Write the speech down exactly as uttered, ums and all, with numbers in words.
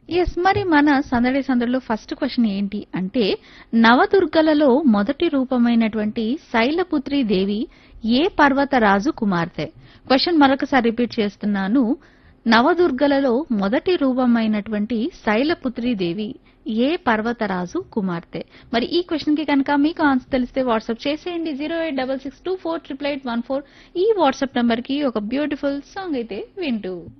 Yes మరి మన సందడి సందడిలో ఫస్ట్ క్వశ్చన్ ఏంటి అంటే నవదుర్గలలో మొదటి రూపమైనటువంటి శైలపుత్రి దేవి ఏ పర్వతరాజు కుమార్తె? క్వశ్చన్ మరొకసారి రిపీట్ చేస్తున్నాను. నవదుర్గలలో మొదటి రూపమైనటువంటి శైలపుత్రి దేవి ఏ పర్వతరాజు కుమార్తె? మరి ఈ క్వశ్చన్ కి కనుక మీకు ఆన్సర్ తెలిస్తే వాట్సాప్ చేసేయండి zero eight double six two four triple eight one four ఈ వాట్సాప్ నంబర్ కి ఒక బ్యూటిఫుల్ సాంగ్ అయితే వింటూ